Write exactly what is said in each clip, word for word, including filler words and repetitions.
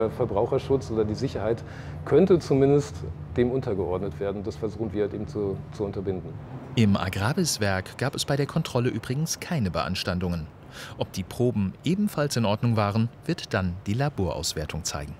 Der Verbraucherschutz oder die Sicherheit könnte zumindest dem untergeordnet werden. Das versuchen wir halt eben zu, zu unterbinden. Im Agrarbiswerk gab es bei der Kontrolle übrigens keine Beanstandungen. Ob die Proben ebenfalls in Ordnung waren, wird dann die Laborauswertung zeigen.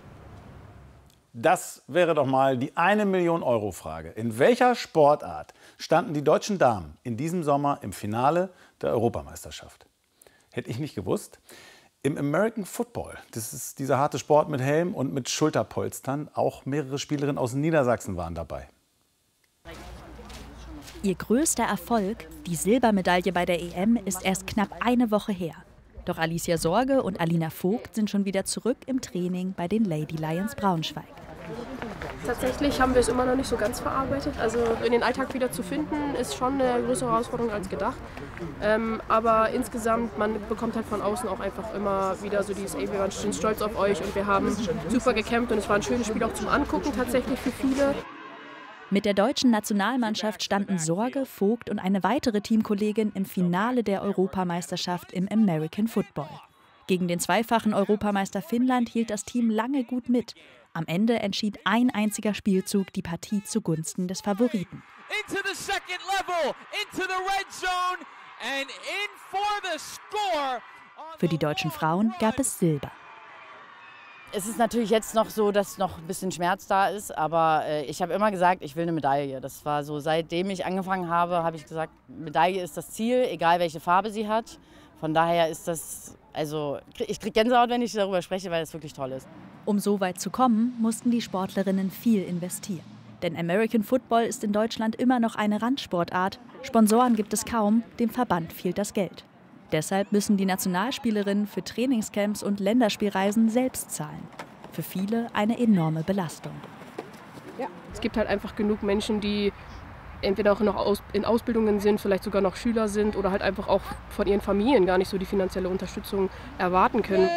Das wäre doch mal die eine Million Euro Frage. In welcher Sportart standen die deutschen Damen in diesem Sommer im Finale der Europameisterschaft? Hätte ich nicht gewusst. Im American Football, das ist dieser harte Sport mit Helm und mit Schulterpolstern, auch mehrere Spielerinnen aus Niedersachsen waren dabei. Ihr größter Erfolg, die Silbermedaille bei der E M, ist erst knapp eine Woche her. Doch Alicia Sorge und Alina Vogt sind schon wieder zurück im Training bei den Lady Lions Braunschweig. Tatsächlich haben wir es immer noch nicht so ganz verarbeitet. Also in den Alltag wieder zu finden, ist schon eine größere Herausforderung als gedacht. Ähm, aber insgesamt, man bekommt halt von außen auch einfach immer wieder so dieses, ey, wir waren stolz auf euch und wir haben super gekämpft und es war ein schönes Spiel auch zum Angucken tatsächlich für viele. Mit der deutschen Nationalmannschaft standen Sorge, Vogt und eine weitere Teamkollegin im Finale der Europameisterschaft im American Football. Gegen den zweifachen Europameister Finnland hielt das Team lange gut mit. Am Ende entschied ein einziger Spielzug die Partie zugunsten des Favoriten. Für die deutschen Frauen gab es Silber. Es ist natürlich jetzt noch so, dass noch ein bisschen Schmerz da ist, aber äh, ich habe immer gesagt, ich will eine Medaille. Das war so, seitdem ich angefangen habe, habe ich gesagt, Medaille ist das Ziel, egal welche Farbe sie hat. Von daher ist das, also ich kriege Gänsehaut, wenn ich darüber spreche, weil es wirklich toll ist. Um so weit zu kommen, mussten die Sportlerinnen viel investieren. Denn American Football ist in Deutschland immer noch eine Randsportart. Sponsoren gibt es kaum, dem Verband fehlt das Geld. Deshalb müssen die Nationalspielerinnen für Trainingscamps und Länderspielreisen selbst zahlen. Für viele eine enorme Belastung. Ja, es gibt halt einfach genug Menschen, die entweder auch noch in Ausbildungen sind, vielleicht sogar noch Schüler sind oder halt einfach auch von ihren Familien gar nicht so die finanzielle Unterstützung erwarten können.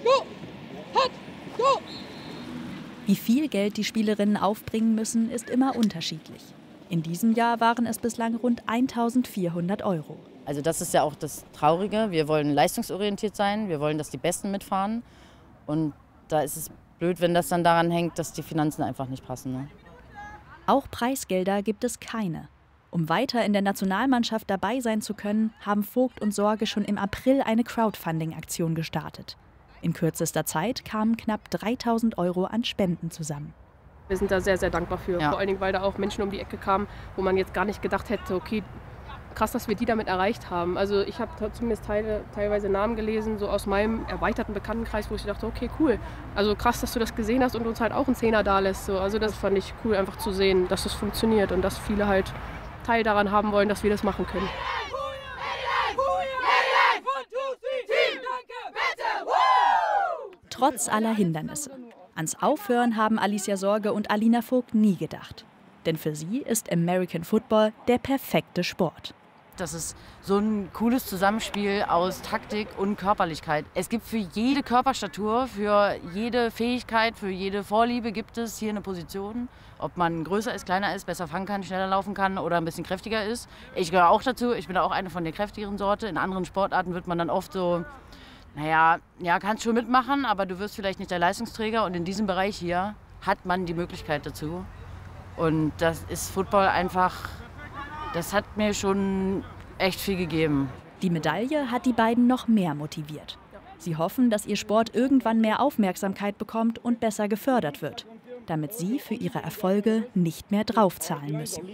Wie viel Geld die Spielerinnen aufbringen müssen, ist immer unterschiedlich. In diesem Jahr waren es bislang rund eintausendvierhundert Euro. Also das ist ja auch das Traurige. Wir wollen leistungsorientiert sein, wir wollen, dass die Besten mitfahren. Und da ist es blöd, wenn das dann daran hängt, dass die Finanzen einfach nicht passen. Ne? Auch Preisgelder gibt es keine. Um weiter in der Nationalmannschaft dabei sein zu können, haben Vogt und Sorge schon im April eine Crowdfunding-Aktion gestartet. In kürzester Zeit kamen knapp dreitausend Euro an Spenden zusammen. Wir sind da sehr, sehr dankbar für, ja. Vor allen Dingen, weil da auch Menschen um die Ecke kamen, wo man jetzt gar nicht gedacht hätte, okay, krass, dass wir die damit erreicht haben. Also ich habe zumindest teile, teilweise Namen gelesen, so aus meinem erweiterten Bekanntenkreis, wo ich dachte, okay, cool. Also krass, dass du das gesehen hast und uns halt auch einen Zehner da lässt. So. Also das fand ich cool, einfach zu sehen, dass das funktioniert und dass viele halt Teil daran haben wollen, dass wir das machen können. Trotz aller Hindernisse. Ans Aufhören haben Alicia Sorge und Alina Vogt nie gedacht. Denn für sie ist American Football der perfekte Sport. Das ist so ein cooles Zusammenspiel aus Taktik und Körperlichkeit. Es gibt für jede Körperstatur, für jede Fähigkeit, für jede Vorliebe gibt es hier eine Position. Ob man größer ist, kleiner ist, besser fangen kann, schneller laufen kann oder ein bisschen kräftiger ist. Ich gehöre auch dazu, ich bin auch eine von der kräftigeren Sorte. In anderen Sportarten wird man dann oft so, naja, ja, kannst schon mitmachen, aber du wirst vielleicht nicht der Leistungsträger. Und in diesem Bereich hier hat man die Möglichkeit dazu. Und das ist Football einfach, das hat mir schon echt viel gegeben. Die Medaille hat die beiden noch mehr motiviert. Sie hoffen, dass ihr Sport irgendwann mehr Aufmerksamkeit bekommt und besser gefördert wird, damit sie für ihre Erfolge nicht mehr draufzahlen müssen.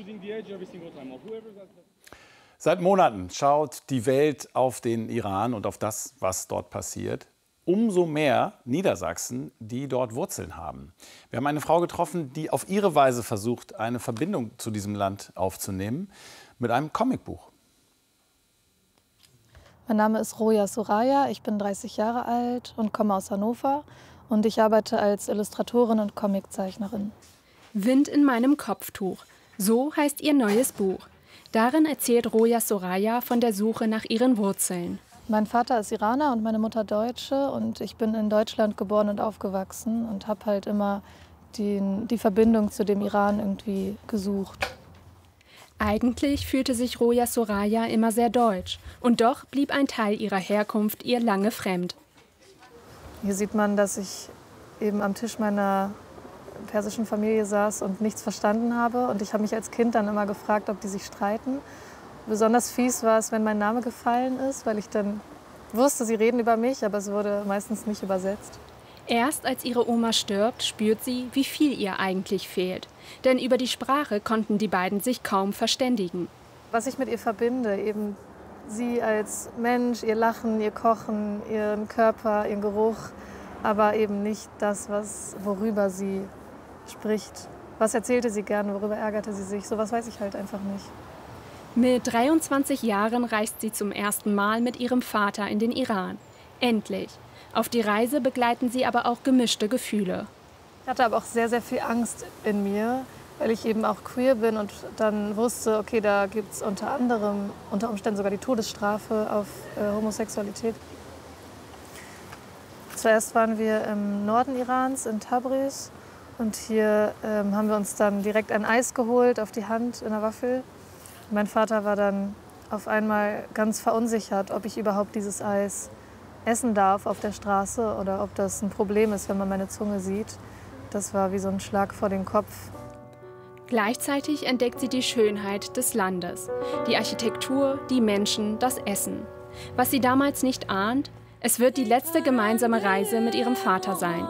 Seit Monaten schaut die Welt auf den Iran und auf das, was dort passiert. Umso mehr Niedersachsen, die dort Wurzeln haben. Wir haben eine Frau getroffen, die auf ihre Weise versucht, eine Verbindung zu diesem Land aufzunehmen, mit einem Comicbuch. Mein Name ist Roja Soraya, ich bin dreißig Jahre alt und komme aus Hannover. Und ich arbeite als Illustratorin und Comiczeichnerin. Wind in meinem Kopftuch. So heißt ihr neues Buch. Darin erzählt Roja Soraya von der Suche nach ihren Wurzeln. Mein Vater ist Iraner und meine Mutter Deutsche. Und ich bin in Deutschland geboren und aufgewachsen und habe halt immer die, die Verbindung zu dem Iran irgendwie gesucht. Eigentlich fühlte sich Roja Soraya immer sehr deutsch. Und doch blieb ein Teil ihrer Herkunft ihr lange fremd. Hier sieht man, dass ich eben am Tisch meiner persischen Familie saß und nichts verstanden habe. Und ich habe mich als Kind dann immer gefragt, ob die sich streiten. Besonders fies war es, wenn mein Name gefallen ist, weil ich dann wusste, sie reden über mich, aber es wurde meistens nicht übersetzt. Erst als ihre Oma stirbt, spürt sie, wie viel ihr eigentlich fehlt. Denn über die Sprache konnten die beiden sich kaum verständigen. Was ich mit ihr verbinde, eben sie als Mensch, ihr Lachen, ihr Kochen, ihren Körper, ihren Geruch, aber eben nicht das, was, worüber sie spricht. Was erzählte sie gerne, worüber ärgerte sie sich? Sowas weiß ich halt einfach nicht. Mit dreiundzwanzig Jahren reist sie zum ersten Mal mit ihrem Vater in den Iran. Endlich. Auf die Reise begleiten sie aber auch gemischte Gefühle. Ich hatte aber auch sehr, sehr viel Angst in mir, weil ich eben auch queer bin und dann wusste, okay, da gibt es unter anderem, unter Umständen sogar die Todesstrafe auf äh, Homosexualität. Zuerst waren wir im Norden Irans, in Tabriz. Und hier ähm, haben wir uns dann direkt ein Eis geholt auf die Hand in der Waffel. Mein Vater war dann auf einmal ganz verunsichert, ob ich überhaupt dieses Eis essen darf auf der Straße oder ob das ein Problem ist, wenn man meine Zunge sieht. Das war wie so ein Schlag vor den Kopf. Gleichzeitig entdeckt sie die Schönheit des Landes, die Architektur, die Menschen, das Essen. Was sie damals nicht ahnt, es wird die letzte gemeinsame Reise mit ihrem Vater sein.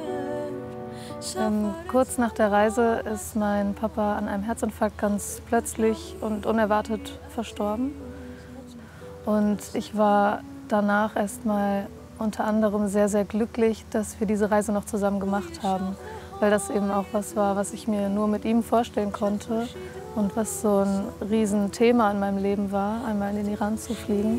Ähm, kurz nach der Reise ist mein Papa an einem Herzinfarkt ganz plötzlich und unerwartet verstorben. Und ich war danach erstmal unter anderem sehr, sehr glücklich, dass wir diese Reise noch zusammen gemacht haben. Weil das eben auch was war, was ich mir nur mit ihm vorstellen konnte und was so ein Riesenthema in meinem Leben war, einmal in den Iran zu fliegen.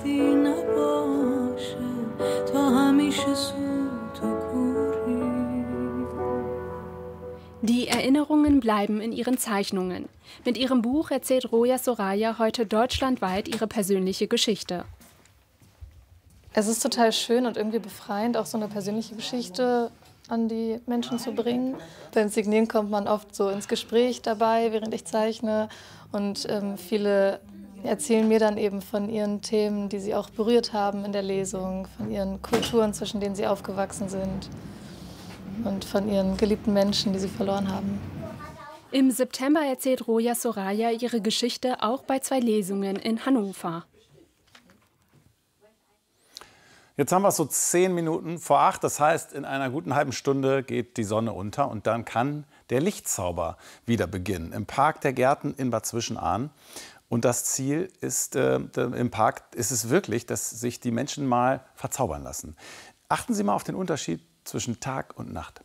Die Erinnerungen bleiben in ihren Zeichnungen. Mit ihrem Buch erzählt Roya Soraya heute deutschlandweit ihre persönliche Geschichte. Es ist total schön und irgendwie befreiend, auch so eine persönliche Geschichte an die Menschen zu bringen. Beim Signieren kommt man oft so ins Gespräch dabei, während ich zeichne. Und ähm, viele erzählen mir dann eben von ihren Themen, die sie auch berührt haben in der Lesung, von ihren Kulturen, zwischen denen sie aufgewachsen sind und von ihren geliebten Menschen, die sie verloren haben. Im September erzählt Roya Soraya ihre Geschichte auch bei zwei Lesungen in Hannover. Jetzt haben wir es so zehn Minuten vor acht. Das heißt, in einer guten halben Stunde geht die Sonne unter und dann kann der Lichtzauber wieder beginnen. Im Park der Gärten in Bad Zwischenahn. Und das Ziel ist, äh, im Park ist es wirklich, dass sich die Menschen mal verzaubern lassen. Achten Sie mal auf den Unterschied zwischen Tag und Nacht.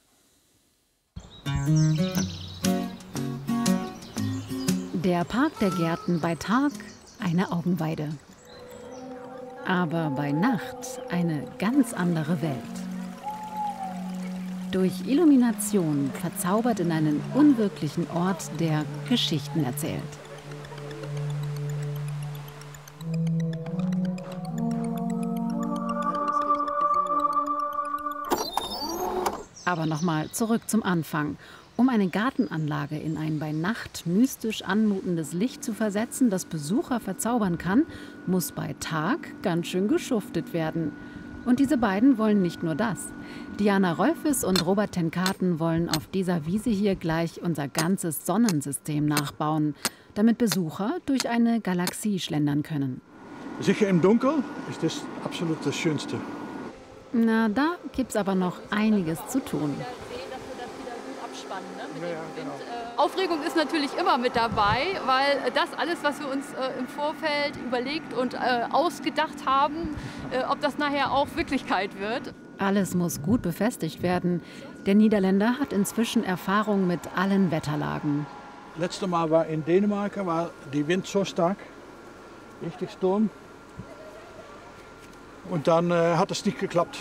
Der Park der Gärten bei Tag eine Augenweide. Aber bei Nacht eine ganz andere Welt. Durch Illumination verzaubert in einen unwirklichen Ort, der Geschichten erzählt. Aber nochmal zurück zum Anfang. Um eine Gartenanlage in ein bei Nacht mystisch anmutendes Licht zu versetzen, das Besucher verzaubern kann, muss bei Tag ganz schön geschuftet werden. Und diese beiden wollen nicht nur das. Diana Rolfes und Robert ten Katen wollen auf dieser Wiese hier gleich unser ganzes Sonnensystem nachbauen, damit Besucher durch eine Galaxie schlendern können. Sicher im Dunkeln ist das absolut das Schönste. Na, da gibt's aber noch einiges zu tun. Aufregung ist natürlich immer mit dabei, weil das alles, was wir uns äh, im Vorfeld überlegt und äh, ausgedacht haben, äh, ob das nachher auch Wirklichkeit wird. Alles muss gut befestigt werden. Der Niederländer hat inzwischen Erfahrung mit allen Wetterlagen. Letztes Mal war in Dänemark, war die Wind so stark, richtig Sturm. Und dann äh, hat es nicht geklappt.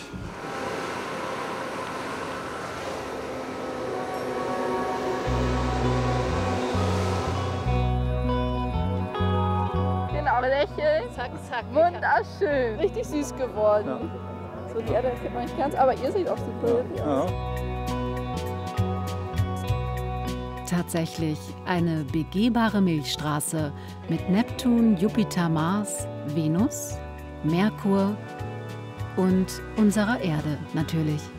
Lächeln. Zack, zack. Wunderschön. Richtig süß geworden. Ja. So, die Erde kennt man nicht ganz, aber ihr seht auch super hübsch aus. Tatsächlich eine begehbare Milchstraße mit Neptun, Jupiter, Mars, Venus, Merkur und unserer Erde natürlich.